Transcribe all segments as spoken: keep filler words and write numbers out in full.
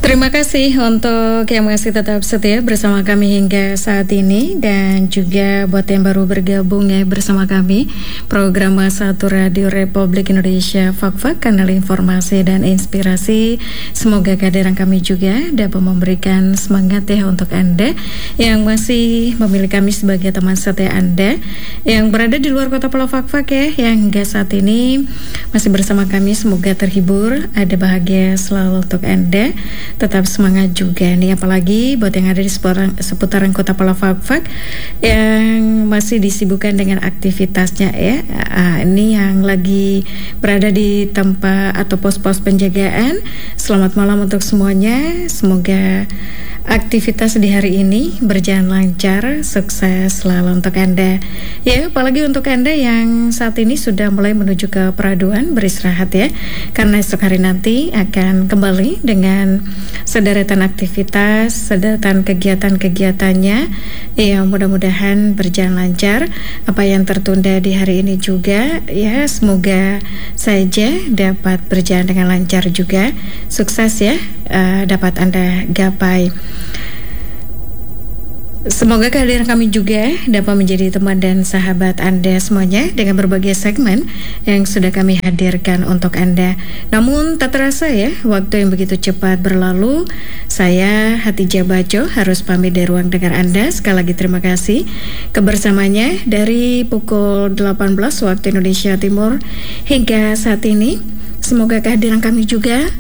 Terima kasih untuk yang masih tetap setia bersama kami hingga saat ini, dan juga buat yang baru bergabung ya bersama kami, program satu Radio Republik Indonesia Fak-Fak, kanal informasi dan inspirasi. Semoga kehadiran kami juga dapat memberikan semangat ya untuk Anda yang masih memilih kami sebagai teman setia Anda yang berada di luar kota Pulau Fak-Fak ya, yang hingga saat ini masih bersama kami. Semoga terhibur, ada bahagia selalu untuk Anda. Tetap semangat juga nih, apalagi buat yang ada di seputaran, seputaran kota Pulau Fak-Fak yang masih disibukkan dengan aktivitasnya ya. Ah, ini yang lagi berada di tempat atau pos-pos penjagaan. Selamat malam untuk semuanya. Semoga aktivitas di hari ini berjalan lancar, sukses selalu untuk Anda. Ya, apalagi untuk Anda yang saat ini sudah mulai menuju ke peraduan, beristirahat ya, karena esok hari nanti akan kembali dengan sederetan aktivitas, sederetan kegiatan-kegiatannya yang mudah-mudahan berjalan lancar. Apa yang tertunda di hari ini juga ya, semoga saja dapat berjalan dengan lancar juga. Sukses ya, uh, dapat Anda gapai. Semoga kehadiran kami juga dapat menjadi teman dan sahabat Anda semuanya dengan berbagai segmen yang sudah kami hadirkan untuk Anda. Namun tak terasa ya, waktu yang begitu cepat berlalu. Saya Hatijah Baco harus pamit dari ruang dengar Anda. Sekali lagi terima kasih kebersamanya dari pukul delapan belas waktu Indonesia Timur hingga saat ini. Semoga kehadiran kami juga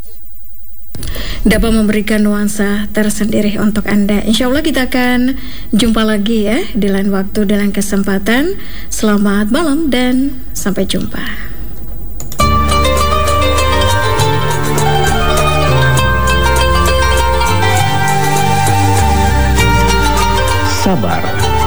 dapat memberikan nuansa tersendiri untuk Anda. Insya Allah kita akan jumpa lagi ya di lain waktu, dalam kesempatan. Selamat malam dan sampai jumpa. Sabar.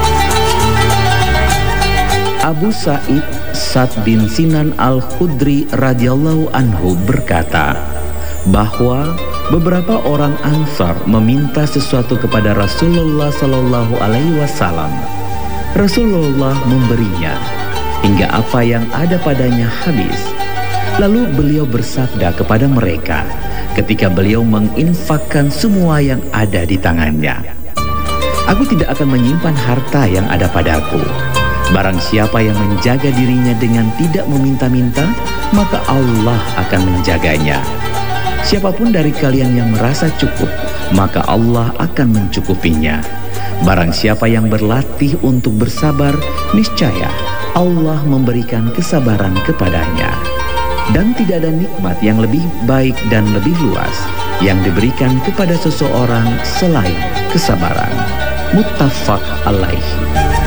Abu Sa'id Sa'd bin Sinan Al-Khudri radhiyallahu anhu berkata bahwa beberapa orang Ansar meminta sesuatu kepada Rasulullah Sallallahu Alaihi Wasallam. Rasulullah memberinya hingga apa yang ada padanya habis. Lalu beliau bersabda kepada mereka ketika beliau menginfakkan semua yang ada di tangannya, "Aku tidak akan menyimpan harta yang ada padaku. Barang siapa yang menjaga dirinya dengan tidak meminta-minta, maka Allah akan menjaganya. Siapapun dari kalian yang merasa cukup, maka Allah akan mencukupinya. Barang siapa yang berlatih untuk bersabar, niscaya Allah memberikan kesabaran kepadanya. Dan tidak ada nikmat yang lebih baik dan lebih luas yang diberikan kepada seseorang selain kesabaran." Muttafaq alaihi.